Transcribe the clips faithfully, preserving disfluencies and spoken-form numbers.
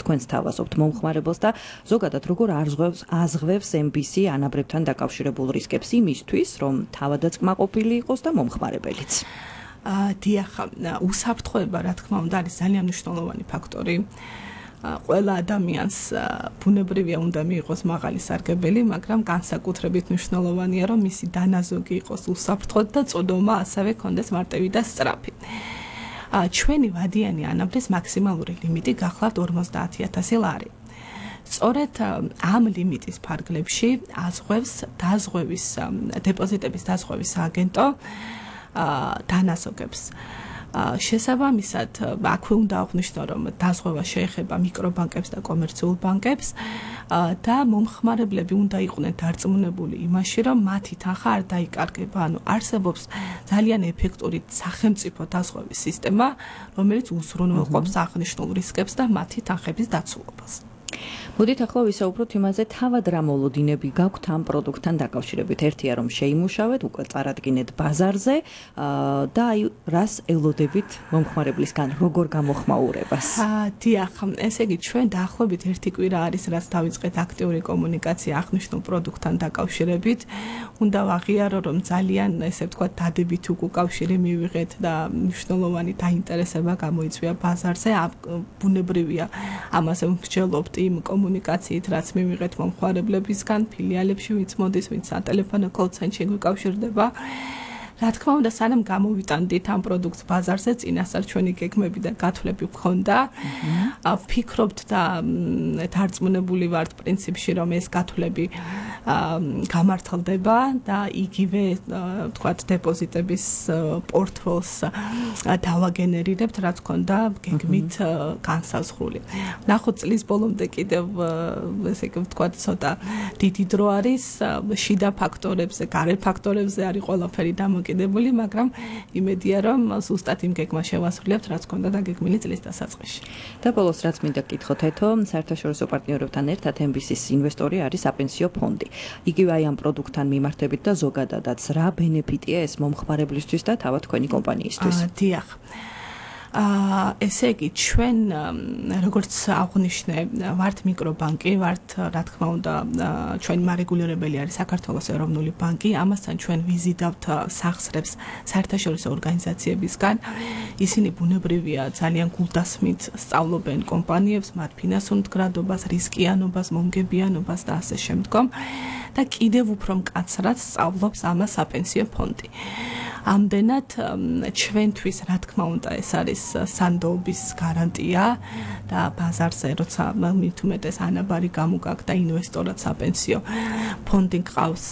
თქვენს თავაზობთ მომხმარებელს და ზოგადად როგორ აზღვევს ემ ბი სი ანაბრებთან დაკავშირებულ რისკებს იმისთვის, რომ თავადაც კმაყოფილი იყოს და მომხმარებელიც. დიახ, უსაფრთხოება, რა თქმა უნდა, არის ძალიან მნიშვნელოვანი ფაქტორი. ყველა ადამიანს ბუნებრივია უნდა მიიღოს მაღალი სარგებელი, მაგრამ განსაკუთრებით მნიშვნელოვანია, რომ მისი დანაზოგი იყოს უსაფრთხოდ და წოდომა ასევე კონდეს მარტივი და სწრაფი. ჩვენი ვადიანი ანაბრის მაქსიმალური ლიმიტი გახლავთ ორმოცდაათი ათასი ლარი. სწორედ ამ ლიმიტის ფარგლებში აზღვევს დაზღვევის დეპოზიტების დაზღვევის სააგენტო დანაზოგებს. შესაბამისად, აქვე უნდა აღვნიშნო, რომ დაზღვევა შეეხება მიკრობანკებს და კომერციულ ბანკებს და მომხმარებლები უნდა იყვნენ დარწმუნებული იმაში, რომ მათი თანხა არ დაიკარგება. ანუ არსებობს ძალიან ეფექტური სახელმწიფო დაზღვევის სისტემა, რომელიც უზრუნველყოფს აღნიშნულ რისკებს და მათი თანხების დაცულობას. მოდით ახლა ვისაუბროთ იმაზე, თავად რა მოლოდინები გაქვთ ამ პროდუქტთან დაკავშირებით. ერთია რომ შეიმუშავეთ, უკვე წარადგინეთ ბაზარზე და აი რას ელოდებით მომხმარებლისგან, როგორ გამოხმაურებას. დიახ, ესე იგი ჩვენ დაახლოებით ერთი კვირა არის, რაც დავიწყეთ აქტიური კომუნიკაცია აღნიშნულ პროდუქტთან დაკავშირებით. უნდა ვაღიარო, რომ ძალიან ესე ვთქვათ, დადებითი უკავშირი მივიღეთ და მნიშვნელოვანი დაინტერესება გამოიწვია ბაზარზე. ბუნებრივია, ამაზე ვმსჯელობთ იმ კომუნიკაციით, რაც მივიღეთ მომხმარებლებისგან, ფილიალებში ვინც მოდის, ვინც სატელეფონო კოლ-ცენტრში გვიკავშირდება. რა თქმა უნდა, სანამ გამოვიტანდით ამ პროდუქტს ბაზარზე, წინასწარ ჩვენი გეგმები და გათვლები გვქონდა. ვფიქრობთ და დარწმუნებული ვართ პრინციპში, რომ ეს გათვლები გამართლდება და იგივე ვთქვათ დეპოზიტების პორტფოლს დავაგენერირებთ, რაც ქონდა გეგმით განსაზღვრული. ნახოთ წლის ბოლომდე კიდევ ესე იგი ვთქვათ ცოტა დიდი დრო არის შიდა ფაქტორებზე, გარე ფაქტორებზე არის ყველაფერი დამოკიდებული, მაგრამ იმედია, რომ ზუსტად იმ გეგმა შევასრულებთ, რაც ქონდა დაგეგმილი წლის დასაწყისში. და ბოლოს რაც მინდა გკითხოთ, ეთო, საერთაშორისო პარტნიორებთან ერთად ემ ბი სის ინვესტორი არის საპენსიო ფონდი. იგივე აი ამ პროდუქტთან მიმართებით და ზოგადადაც რა ბენეფიტია ეს მომხმარებლისთვის და თავად თქვენი კომპანიისთვის? დიახ. ესე იგი, ჩვენ როგორც აღვნიშნე, ვართ მიკრობანკი, ვართ რა თქმა უნდა, ჩვენი მარეგულირებელი არის საქართველოს ეროვნული ბანკი, ამასთან ჩვენ ვიზიდავთ სახსრებს საერთაშორისო ორგანიზაციებისგან. ისინი ბუნებრივია ძალიან გულდასმით სწავლობენ კომპანიებს, მათ ფინანსურ მდგრადობას, რისკიანობას, მომგებიანობას და ასე შემდგომ და კიდევ უფრო მკაცრად სწავლობს ამას საპენსიო ფონდი. ამდენად ჩვენთვის რა თქმა უნდა ეს არის სანდოობის გარანტია და ბაზარზე როცა მით უმეტეს ანაბარი გამოგაქვს და ინვესტორად საპენსიო ფონდი გყავს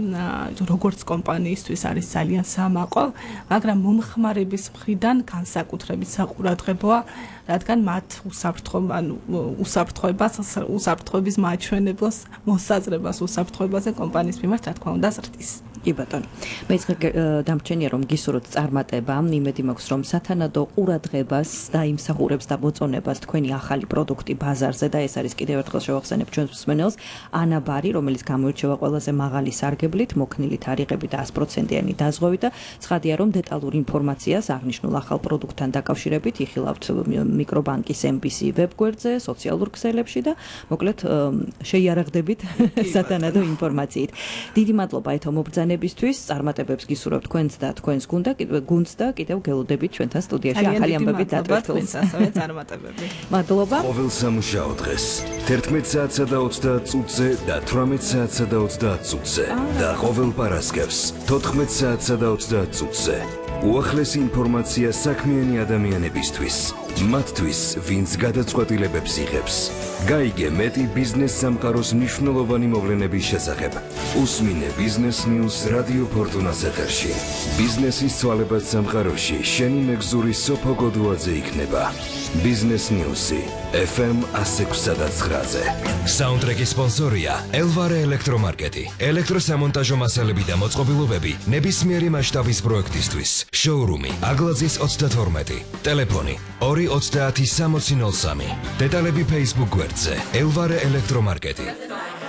როგორც კომპანიისთვის არის ძალიან სამაყო, მაგრამ მომხმარების მხრიდან განსაკუთრებით საყურადღებოა, რადგან მათ უსაფრთხოებას უსაფრთხოებას უსაფრთხოების მაჩვენებლს მოსაზრებას უსაფრთხოებაზე კომპანიის მიმართ რა თქმა უნდა ზრდის. კი ბატონო. მეც დამრჩენია რომ გისურვოთ წარმატება, იმედი მაქვს რომ სათანადო ყურადღებას და იმსახურებს და მოწონებას თქვენი ახალი პროდუქტი ბაზარზე და ეს არის კიდევ ერთხელ შევახსენებ ჩვენს მსმენელს, ანაბარი, რომელიც გამოირჩევა ყველაზე მაღალი სარგებლით, მოქნილი თარიღებით და sto პროცენტიანი დაზღვევით და ცხადია რომ დეტალურ ინფორმაციას აღნიშნულ ახალ პროდუქტთან დაკავშირებით იხილავთ მიკრობანკის ემ ბი სი ვებგვერდზე, სოციალურ ქსელებში და მოკლედ შეიარაღდებით სათანადო ინფორმაციით. დიდი მადლობა ეთო მობრძანებისთვის, წარმატებებს გისურვებთ თქვენს და თქვენს გუნდა, გუნდს და კიდევ გელოდებით ჩვენთან სტუდიაში ახალი ამბებით დატვირთულს. ასევე წარმატებები. მადლობა. ყოველ სამუშაო დღეს თერთმეტ საათსა და ოცდაათ წუთზე და თვრამეტ საათსა და ოცდაათ წუთზე და ყოველ პარასკევს თოთხმეტ საათსა და ოცდაათ წუთზე. უახლესი ინფორმაცია საქმიანი ადამიანებისთვის, მათთვის, ვინც გადაწყვეტილებებს იღებს. გაიგე მეტი ბიზნეს სამყაროს მნიშვნელოვანი მოვლენების შესახებ. უსმინე ბიზნეს ნიუს რადიო ფორტუნას ეთერში. ბიზნესის ცვალებად სამყაროში შენი მეგზური სოფო გოდუაძე იქნება. ბიზნეს ნიუსი ეფ ემ ათს ექვსი და ცხრაზე. საუნდტრეკის სპონსორია ელვარე ელექტრომარკეტი. ელექტროსამონტაჟო მასალები და მოწყობილობები ნებისმიერი მასშტაბის პროექტისთვის. შოურუმი აგლაძის ოცდათორმეტი. ტელეფონი ორი ოცდაათი სამოცი ნოლ სამი. დეტალები Facebook გვერდზე ელვარე ელექტრომარკეტი.